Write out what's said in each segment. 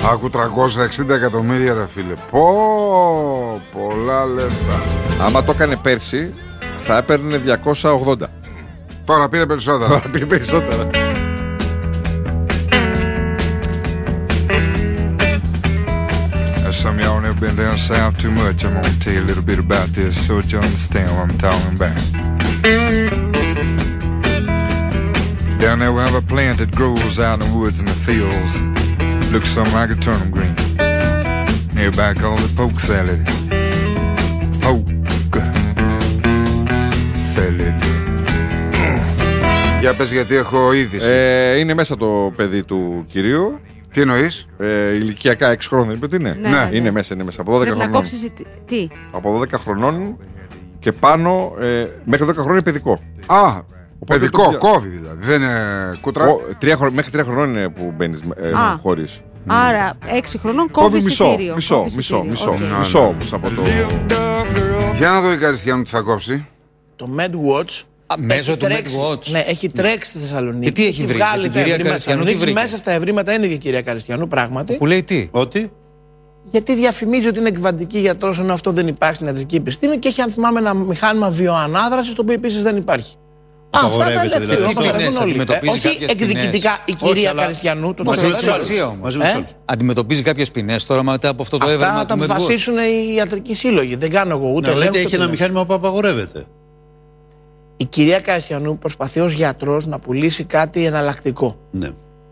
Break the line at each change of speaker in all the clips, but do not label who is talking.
Άκου 360 εκατομμύρια ρε φίλε. Πολλά λεφτά.
Άμα το έκανε πέρσι θα έπαιρνε 280.
Τώρα πήρε περισσότερα. Some of y'all never been down south too much. I'm gonna tell you a little bit about this so that you understand what I'm talking about. Down there we have a plant that grows out in the woods and the fields. Looks something like a turnip green. Everybody calls it poke salad. Poke salad. Για πες γιατί έχω είδηση.
Είναι μέσα το παιδί του κυρίου.
Τι εννοείς?
Ηλικιακά 6 χρόνων είπε ότι είναι.
Ναι.
Είναι μέσα. Από 12
Πρέπει
χρονών.
να κόψεις τι?
Από 12 χρονών και πάνω μέχρι 12 χρόνια είναι παιδικό.
Παιδικό, κόβει δηλαδή. Δεν είναι κούτρα.
Μέχρι 3 χρονών είναι που μπαίνεις χωρίς.
Άρα 6 χρονών κόβει εισιτήριο.
Μισό όμως από το.
Για να δω η Καριστιανού τι θα κόψει.
Το MedWatch.
Μέσω του MedWatch.
Ναι, έχει τρέξει στη Θεσσαλονίκη.
Και τι έχει βρει,
βγάλει
την
τα
κυρία
ευρήματα.
Καριστιανού τι βρήκε?
Μέσα στα ευρήματα είναι και η κυρία Καριστιανού, πράγματι.
Που λέει τι?
Ότι.
Γιατί διαφημίζει ότι είναι εκβατική γιατρός, ενώ αυτό δεν υπάρχει στην ιατρική επιστήμη και έχει, αν θυμάμαι, ένα μηχάνημα βιοανάδρασης, το οποίο επίσης δεν υπάρχει. Αυτά θα ελευθερώσουν όλοι. Όχι εκδικητικά η κυρία Καριστιανού.
Αντιμετωπίζει κάποιες ποινές τώρα μετά από αυτό το έβρεμα.
Αυτά θα αποφασίσουν οι ιατρικοί σύλλογοι. Δεν κάνω εγώ ούτε.
Λέτε έχει ένα μηχάνημα που απαγορεύεται.
Η κυρία Καριστιανού προσπαθεί ως γιατρός να πουλήσει κάτι εναλλακτικό.
Ναι.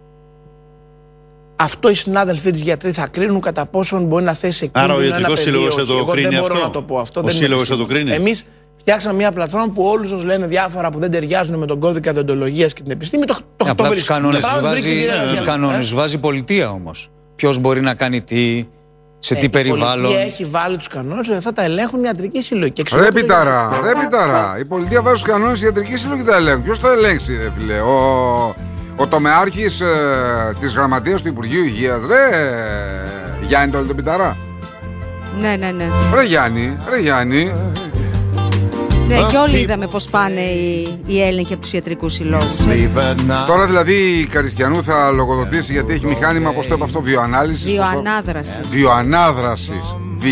Αυτό οι συνάδελφοί της γιατροί θα κρίνουν κατά πόσον μπορεί να θέσει σε κίνδυνο.
Άρα ο ιατρικός σύλλογος θα το κρίνει αυτό.
Δεν μπορώ να το πω αυτό.
Ο σύλλογος θα το κρίνει.
Εμείς φτιάξαμε μια πλατφόρμα που όλους όσους λένε διάφορα που δεν ταιριάζουν με τον κώδικα δεοντολογίας και την επιστήμη το
απλά
βρίσκουν.
Τους κανόνες βάζει η πολιτεία όμως. Ποιος μπορεί να κάνει τι, σε τι περιβάλλον.
Η πολιτεία έχει βάλει τους κανόνες, αυτά τα ελέγχουν οι ιατρικοί σύλλογοι.
Ρε πιτάρα. Η πολιτεία βάζει τους κανόνες, οι ιατρικοί σύλλογοι τα ελέγχουν. Ποιος το ελέγξει, ρε φίλε? Ο τομεάρχης της γραμματείας του Υπουργείου Υγείας, ρε Γιάννη τον Πιταρά.
Ναι.
Ρε Γιάννη.
Ναι, και όλοι είδαμε πώς πάνε οι έλεγχοι από τους ιατρικούς συλλόγους.
Τώρα δηλαδή η Καριστιανού θα λογοδοτήσει γιατί έχει μηχάνημα, πώς το είπα αυτό, βιοανάλυσης. Βιοανάδρασης.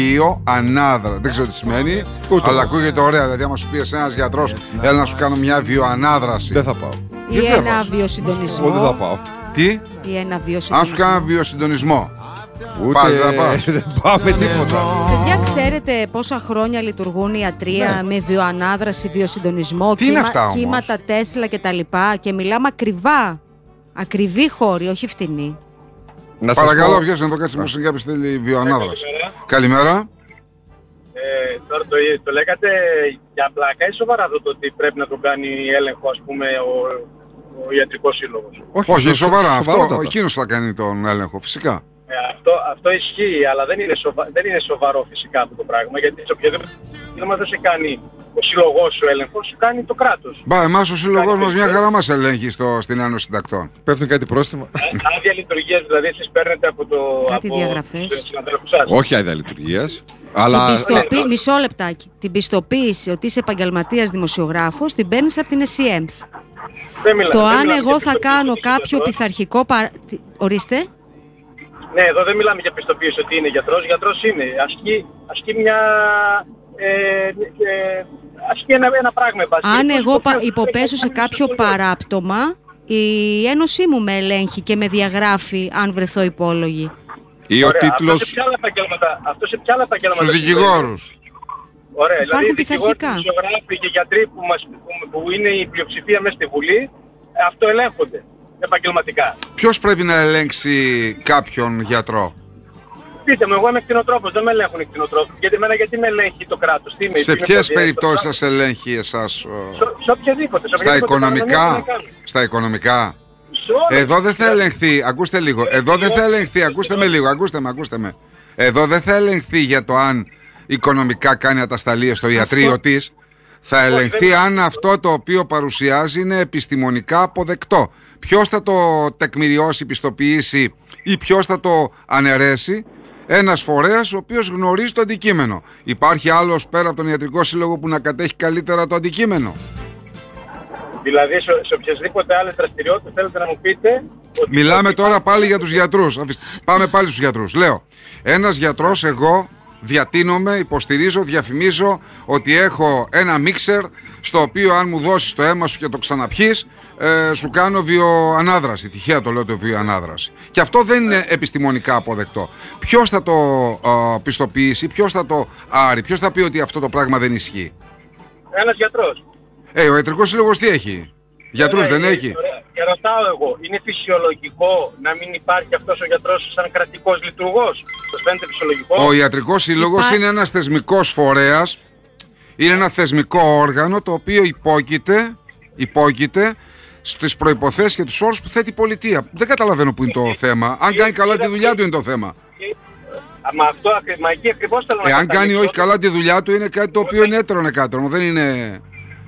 Δεν ξέρω τι σημαίνει, αλλά ακούγεται ωραία. Δηλαδή, άμα σου πει ένας γιατρός, έλα να σου κάνω μια βιοανάδραση.
Δεν θα πάω.
Ή ένα βιοσυντονισμό.
Δεν θα πάω.
Τι?
Ή ένα βιοσυντονισμό.
Αν σου κάνω βιοσυντονισμό.
Ούτε
δεν θα πας.
Δεν πάμε τίποτα.
Παιδιά, ξέρετε πόσα χρόνια λειτουργούν η ιατρία με βιοανάδραση, βιοσυντονισμό, κύματα Τέσλα κτλ. Και μιλάμε ακριβή χώρη, όχι φτηνή.
Παρακαλώ, ποιος να το κάτσει μου κάποιος θέλει βιοανάδραση. Καλημέρα.
Τώρα το λέγατε για πλάκα ή σοβαρά αυτό το ότι πρέπει να το κάνει έλεγχο, ας πούμε, ο ιατρικός σύλλογος?
Όχι, σοβαρά. Εκείνος θα κάνει τον έλεγχο, φυσικά.
Αυτό ισχύει, αλλά δεν είναι σοβαρό φυσικά αυτό το πράγμα, γιατί σε οποιοδήποτε σύλλογμα δεν σε κάνει ο σύλλογός σου έλεγχο, σου κάνει το κράτος.
Εμάς ο σύλλογός μας μια χαρά μας ελέγχει στην Ένωση Συντακτών.
Πέφτουν κάτι πρόστιμα.
Άδεια λειτουργίας δηλαδή εσείς παίρνετε από
κάτι διαγραφές.
τους συναδέλφους σας?
Όχι άδεια λειτουργίας. Αλλά...
Μισό λεπτάκι. Την πιστοποίηση ότι είσαι επαγγελματίας δημοσιογράφος την παίρνεις από την ΕΣΥΕΜΘ. Το αν εγώ θα κάνω κάποιο πειθαρχικό. Ορίστε.
Ναι, εδώ δεν μιλάμε για πιστοποίηση ότι είναι γιατρός. Γιατρός είναι. Ασκεί ένα πράγμα.
Αν εγώ υποπέσω σε κάποιο παράπτωμα, η Ένωσή μου με ελέγχει και με διαγράφει αν βρεθώ υπόλογη.
Ή ο τίτλος...
Αυτό σε ποια άλλα επαγγέλματα?
Στους δικηγόρους.
Ωραία,
υπάρχουν
δηλαδή
πειθαρχικά.
Δημοσιογράφοι και γιατροί που είναι η πλειοψηφία μέσα στη Βουλή, αυτό ελέγχονται επαγγελματικά.
Ποιος πρέπει να ελέγξει κάποιον γιατρό?
Πείτε μου, εγώ είμαι κτηνοτρόφος, δεν με ελέγχουν οι κτηνοτρόφοι. Γιατί με ελέγχει το κράτος?
Σε ποιες περιπτώσεις σας ελέγχει εσάς?
Σε οποιαδήποτε.
Στα οικονομικά. Εδώ δεν θα ελεγχθεί, ακούστε λίγο. Εδώ δεν θα ελεγχθεί, ακούστε με λίγο, ακούστε με. Εδώ δεν θα ελεγχθεί για το αν οικονομικά κάνει ατασταλίες στο ιατρείο της. Θα ελεγχθεί αν αυτό το οποίο παρουσιάζει είναι επιστημονικά αποδεκτό. Ποιος θα το τεκμηριώσει, πιστοποιήσει ή ποιος θα το αναιρέσει? Ένας φορέας ο οποίος γνωρίζει το αντικείμενο. Υπάρχει άλλος πέρα από τον ιατρικό σύλλογο που να κατέχει καλύτερα το αντικείμενο?
Δηλαδή σε οποιασδήποτε άλλες δραστηριότητες θέλετε να μου πείτε?
Μιλάμε τώρα πάλι για τους γιατρούς. Πάμε πάλι στους γιατρούς. Λέω, ένας γιατρός, εγώ διατείνομαι, υποστηρίζω, διαφημίζω ότι έχω ένα μίξερ στο οποίο αν μου δώσεις το αίμα σου και το ξαναπιείς, σου κάνω βιοανάδραση. Τυχαία το λέω το βιοανάδραση. Και αυτό δεν είναι επιστημονικά αποδεκτό. Ποιος θα το πιστοποιήσει, ποιος θα το άρει, ποιος θα πει ότι αυτό το πράγμα δεν ισχύει?
Ένας γιατρός.
Ο ιατρικός σύλλογος τι έχει? Γιατρούς δεν έχει?
Και ρωτάω εγώ, είναι φυσιολογικό να μην υπάρχει αυτός ο γιατρός σαν κρατικός λειτουργός? Σας φαίνεται φυσιολογικό?
Ο ιατρικός σύλλογος είναι ένας θεσμικός φορέας. Είναι ένα θεσμικό όργανο το οποίο υπόκειται στις προϋποθέσεις και τους όρους που θέτει η πολιτεία. Δεν καταλαβαίνω που είναι το θέμα. Αν κάνει καλά τη δουλειά του είναι το θέμα.
Μα εκεί ακριβώς θέλω να
αν κάνει όχι καλά τη δουλειά του είναι κάτι το οποίο είναι έτερον εκάτερον. Δεν είναι...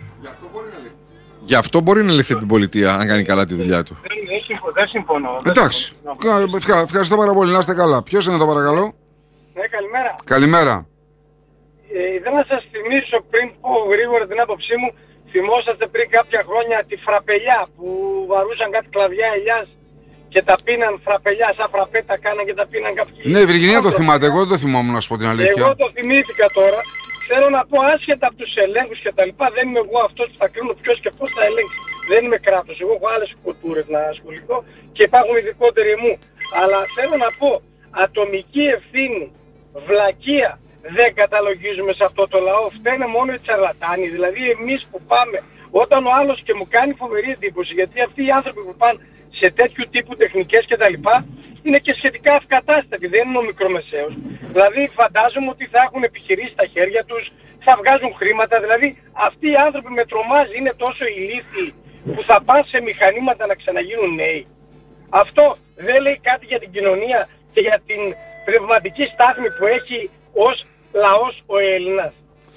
Γι' αυτό μπορεί να ληφθεί την πολιτεία, αν κάνει καλά τη δουλειά του.
Δεν συμφωνώ.
Εντάξει. Ευχαριστώ πάρα πολύ. Να είστε καλά. Ποιος είναι εδώ, παρακαλώ?
Καλημέρα.
Καλημέρα.
Ήθελα να σας θυμίσω πριν πω γρήγορα την άποψή μου. Θυμόσαστε πριν κάποια χρόνια τη φραπελιά που βαρούσαν κάτι κλαδιά ελιάς και τα πίναν φραπελιά, σαν φραπέ τα κάναν και τα πίναν κάποιοι.
Ναι, η Βυργινία το θυμάται, εγώ δεν το θυμόμουν να σου πω την αλήθεια.
Εγώ το θυμήθηκα τώρα. Θέλω να πω, άσχετα από τους ελέγχους και τα λοιπά, δεν είμαι εγώ αυτός που θα κρίνω ποιος και πώς θα ελέγξει. Δεν είμαι κράτος. Εγώ έχω άλλες κουλτούρες να ασχοληθώ και υπάρχουν ειδικότεροι μου. Αλλά θέλω να πω, ατομική ευθύνη, βλακεία, δεν καταλογίζουμε σε αυτό το λαό. Φταίνε μόνο οι τσαρλατάνοι. Δηλαδή εμείς που πάμε, όταν ο άλλος, και μου κάνει φοβερή εντύπωση, γιατί αυτοί οι άνθρωποι που πάνε σε τέτοιου τύπου τεχνικές και τα λοιπά, είναι και σχετικά ευκατάστατοι, δεν είναι ο μικρομεσαίος. Δηλαδή φαντάζομαι ότι θα έχουν επιχειρήσει στα χέρια τους, θα βγάζουν χρήματα. Δηλαδή αυτοί οι άνθρωποι με τρομάζει, είναι τόσο ηλίθιοι που θα πάνε σε μηχανήματα να ξαναγίνουν νέοι. Αυτό δεν λέει κάτι για την κοινωνία και για την πνευματική στάθμη που έχει ως λαός ο Έλληνας.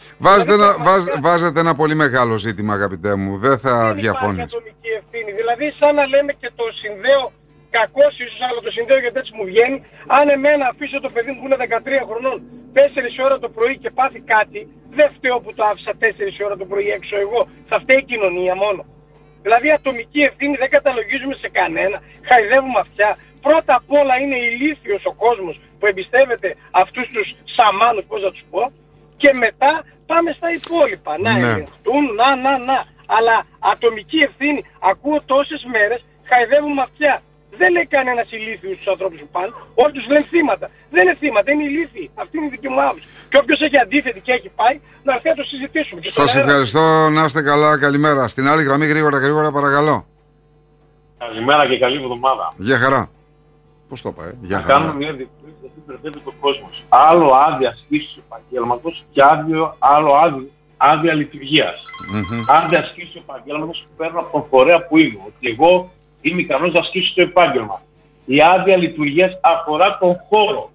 Βάζετε ένα πολύ μεγάλο ζήτημα, αγαπητέ μου. Δεν θα διαφωνήσω.
Ατομική ευθύνη. Δηλαδή σαν να λέμε και το συνδέω κακός ίσως, αλλά το συνδέω γιατί έτσι μου βγαίνει. Αν εμένα αφήσω το παιδί μου που είναι 13 χρονών 4 ώρα το πρωί και πάθει κάτι, δεν φταίω που το άφησα 4 ώρα το πρωί έξω εγώ. Θα φταίει η κοινωνία μόνο. Δηλαδή ατομική ευθύνη δεν καταλογίζουμε σε κανένα. Χαϊδεύουμε αυτιά. Πρώτα απ' όλα είναι ηλίθιος ο κόσμος που εμπιστεύεται αυτούς τους σαμάνους, πώς να τους πω. Και μετά πάμε στα υπόλοιπα. Να ελεγχτούν, να. Αλλά ατομική ευθύνη, ακούω τόσες μέρες, χαϊδεύουμε αυτιά. Δεν λέει κανένας ηλίθιους στους ανθρώπους που πάνε, όλοι τους λένε θύματα. Δεν είναι θύματα, είναι ηλίθιοι. Αυτή είναι η δική μου άποψη. Και όποιος έχει αντίθετη και έχει πάει, να έρθει να το συζητήσουμε.
Σας ευχαριστώ, να είστε καλά, καλημέρα. Στην άλλη γραμμή γρήγορα παρακαλώ.
Καλημέρα και καλή εβδομάδα.
Γεια χαρά. Πώς το πάει?
Να κάνουμε μια διευκρίνηση γιατί μπερδεύει το κόσμο. Άλλο άδεια ασκήσεως επαγγέλματος και άλλο άδεια λειτουργίας. Άδεια ασκήσεως επαγγέλματος που παίρνω από τον φορέα που είμαι. Ότι εγώ είμαι ικανός να ασκήσω το επάγγελμα. Η άδεια λειτουργίας αφορά τον χώρο.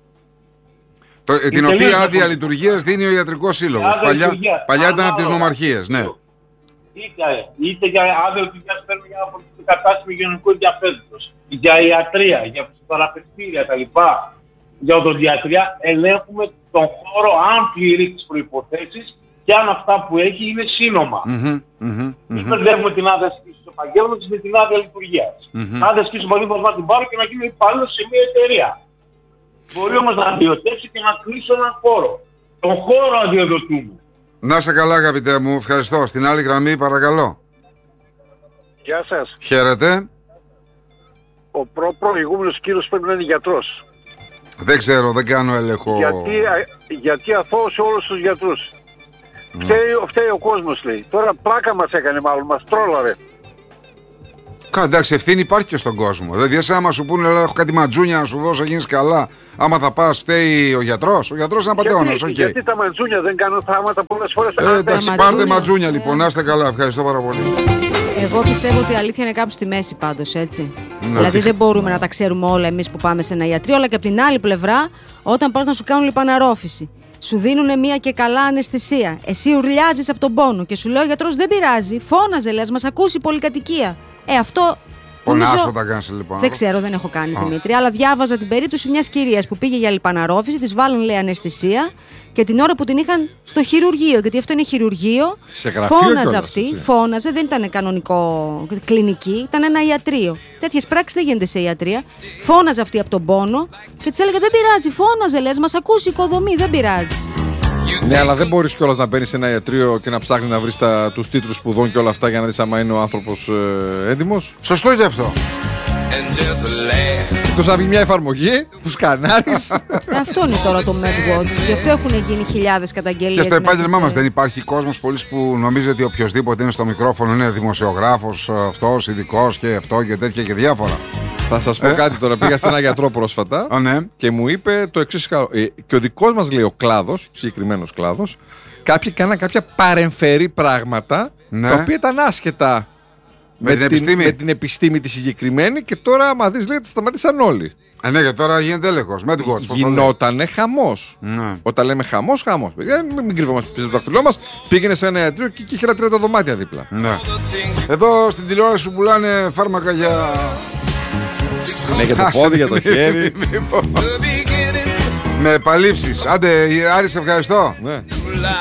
Την οποία άδεια λειτουργίας δίνει ο Ιατρικός Σύλλογος. Παλιά ήταν από τις νομαρχίες, ναι.
Είτε για άδεια λειτουργίας παίρνω για πολιτική κατάσταση υγειονομικού ενδιαφέροντος, για ιατρία, για φυσιοθεραπευτήρια κτλ. Για οδοντιατρία ελέγχουμε τον χώρο αν πληρεί τις προϋποθέσεις και αν αυτά που έχει είναι σύνομα. Μην μπερδεύουμε την άδεια ασκήσεως επαγγέλματος με την άδεια λειτουργίας. Άδεια ασκήσεως επαγγέλματος να την πάρω και να γίνω υπάλληλος σε μια εταιρεία. Μπορεί όμως να αδειοδοτήσει και να κλείσω έναν χώρο. Τον χώρο αδειοδοτούμε.
Να είσαι καλά, αγαπητέ μου, ευχαριστώ. Στην άλλη γραμμή, παρακαλώ.
Γεια σας.
Χαίρετε.
Ο προηγούμενος κύριος πρέπει να είναι γιατρός.
Δεν ξέρω, δεν κάνω έλεγχο.
Γιατί αθώωσε όλους τους γιατρούς. Φταίει ο κόσμος, λέει. Τώρα πλάκα μας έκανε, μάλλον μας τρόλαρε.
Εντάξει, ευθύνη υπάρχει και στον κόσμο. Δηλαδή, εσένα άμα σου πούνε, έχω κάτι ματζούνια να σου δώσω, γίνεις καλά. Άμα θα πας, φταίει ο γιατρός. Ο γιατρός είναι απατεώνας.
Γιατί τα ματζούνια δεν κάνουν θάματα πολλές φορές.
Εντάξει, πάρτε ματζούνια λοιπόν. Να είστε καλά. Ευχαριστώ πάρα πολύ.
Εγώ πιστεύω ότι η αλήθεια είναι κάπου στη μέση πάντως, έτσι. Δηλαδή δεν μπορούμε να τα ξέρουμε όλα εμείς που πάμε σε ένα ιατρείο, αλλά και από την άλλη πλευρά, όταν πας να σου κάνουν λιπαναρρόφηση, σου δίνουν μια και καλά αναισθησία. Εσύ ουρλιάζεις από τον πόνο και σου λέει ο γιατρός δεν πειράζει, φώναζε, λες, μας ακούσει η πολυκατοικία. Αυτό
Πονάς όταν κάνεις λιπαναρόφηση.
Δεν ξέρω, δεν έχω κάνει Δημήτρη, αλλά διάβαζα την περίπτωση μιας κυρίας που πήγε για λιπαναρόφηση, της βάλουν λέει αναισθησία και την ώρα που την είχαν στο χειρουργείο, γιατί αυτό είναι χειρουργείο, φώναζε αυτή, φώναζε, δεν ήταν κανονικό κλινική, ήταν ένα ιατρείο. Τέτοιες πράξεις δεν γίνονται σε ιατρία. Φώναζε αυτή από τον πόνο και της έλεγε: δεν πειράζει, φώναζε, λες, μας ακούσει η οικοδομή, δεν πειράζει.
Ναι, αλλά δεν μπορείς κιόλας να μπαίνεις σε ένα ιατρείο και να ψάχνεις να βρεις τους τίτλους σπουδών και όλα αυτά για να δεις άμα είναι ο άνθρωπος έντιμος.
Σωστό και αυτό.
Εκτός να βγει μια εφαρμογή που σκανάρεις.
Αυτό είναι τώρα το MedWatch. Γι' αυτό έχουν γίνει χιλιάδες καταγγελίες.
Και στο επάγγελμά μας δεν υπάρχει κόσμος πολύς που νομίζει ότι οποιοδήποτε είναι στο μικρόφωνο είναι δημοσιογράφος, αυτός, ειδικός και αυτό και τέτοια και διάφορα.
Θα σας πω κάτι τώρα. Πήγα σε ένα γιατρό πρόσφατα και μου είπε το εξής. Και ο δικός μας, λέει, ο κλάδος, συγκεκριμένος κλάδος, κάποιοι κάναν κάποια παρεμφερή πράγματα τα οποία ήταν άσχετα με την επιστήμη τη συγκεκριμένη και τώρα, άμα δεις, λέει, σταματήσαν όλοι.
Ναι, και τώρα γίνεται έλεγχος.
Γινότανε χαμός. Όταν λέμε χαμός, χαμός. Μην κρύβομαστε πίσω από το δάχτυλό μας. Πήγαινε σε ένα ιατρείο και είχε 30 δωμάτια δίπλα.
Ναι. Εδώ στην τηλεόραση σου πουλάνε φάρμακα για.
Ναι, για το πόδι, για το χέρι.
Με επαλήψεις. Άντε, Άρη, σε ευχαριστώ.
Ναι.